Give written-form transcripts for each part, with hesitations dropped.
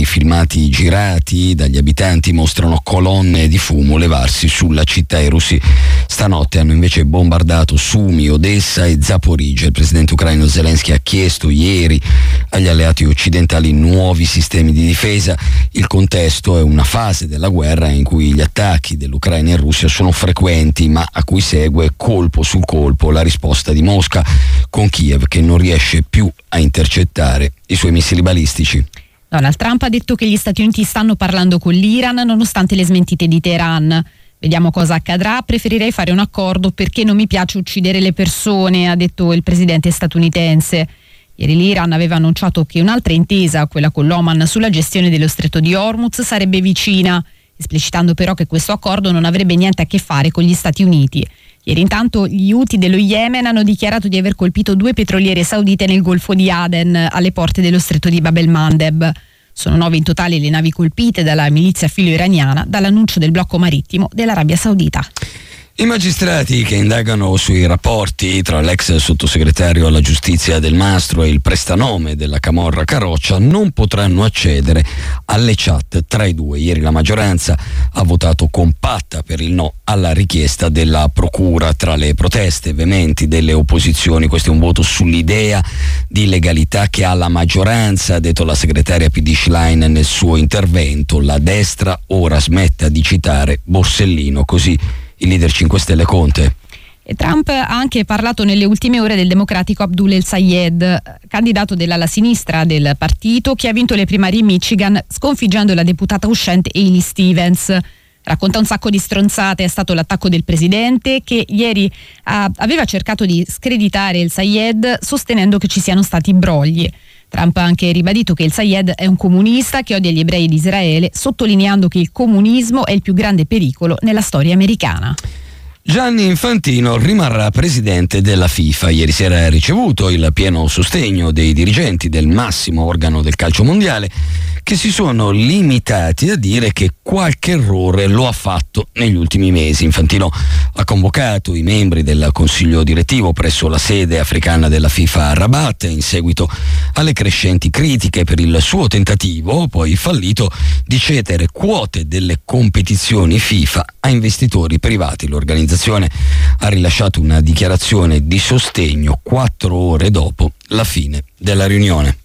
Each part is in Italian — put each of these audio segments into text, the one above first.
I filmati girati dagli abitanti mostrano colonne di fumo levarsi sulla città. I russi stanotte hanno invece bombardato Sumi, Odessa e Zaporizhzhia. Il presidente ucraino Zelensky ha chiesto ieri agli alleati occidentali nuovi sistemi di difesa. Il contesto è una fase della guerra in cui gli attacchi dell'Ucraina in Russia sono frequenti, ma a cui segue colpo su colpo la risposta di Mosca, con Kiev che non riesce più a intercettare i suoi missili balistici. Donald Trump ha detto che gli Stati Uniti stanno parlando con l'Iran nonostante le smentite di Teheran. Vediamo cosa accadrà, preferirei fare un accordo perché non mi piace uccidere le persone, ha detto il presidente statunitense. Ieri l'Iran aveva annunciato che un'altra intesa, quella con l'Oman sulla gestione dello stretto di Hormuz, sarebbe vicina, esplicitando però che questo accordo non avrebbe niente a che fare con gli Stati Uniti. Ieri intanto gli Houthi dello Yemen hanno dichiarato di aver colpito 2 petroliere saudite nel Golfo di Aden, alle porte dello stretto di Bab el-Mandeb. Sono 9 in totale le navi colpite dalla milizia filo-iraniana dall'annuncio del blocco marittimo dell'Arabia Saudita. I magistrati che indagano sui rapporti tra l'ex sottosegretario alla giustizia Del Mastro e il prestanome della camorra Carroccia non potranno accedere alle chat tra i due. Ieri la maggioranza ha votato compatta per il no alla richiesta della procura tra le proteste veementi delle opposizioni. Questo è un voto sull'idea di legalità che ha la maggioranza, ha detto la segretaria PD Schlein nel suo intervento. La destra ora smetta di citare Borsellino, così il leader 5 Stelle Conte. E Trump ha anche parlato nelle ultime ore del democratico Abdul El-Sayed, candidato dell'ala sinistra del partito che ha vinto le primarie in Michigan sconfiggendo la deputata uscente Hailey Stevens. Racconta un sacco di stronzate, è stato l'attacco del presidente che ieri aveva cercato di screditare El-Sayed sostenendo che ci siano stati brogli. Trump ha anche ribadito che El-Sayed è un comunista che odia gli ebrei di Israele, sottolineando che il comunismo è il più grande pericolo nella storia americana. Gianni Infantino rimarrà presidente della FIFA. Ieri sera ha ricevuto il pieno sostegno dei dirigenti del massimo organo del calcio mondiale, che si sono limitati a dire che qualche errore lo ha fatto negli ultimi mesi. Infantino ha convocato i membri del consiglio direttivo presso la sede africana della FIFA a Rabat in seguito alle crescenti critiche per il suo tentativo, poi fallito, di cedere quote delle competizioni FIFA a investitori privati. L'organizzazione ha rilasciato una dichiarazione di sostegno 4 ore dopo la fine della riunione.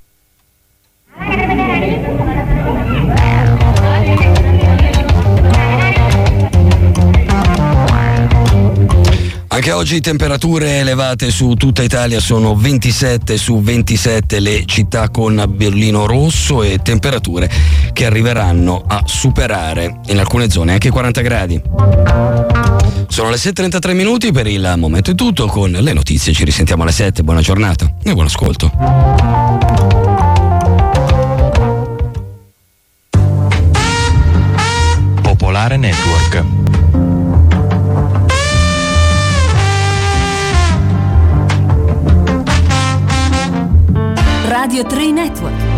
Anche oggi temperature elevate su tutta Italia, sono 27 su 27 le città con bollino rosso e temperature che arriveranno a superare in alcune zone anche 40 gradi. Sono le 6:33 minuti, per il momento è tutto, con le notizie ci risentiamo alle 7, buona giornata e buon ascolto. Popolare Network. Radio 3 Network.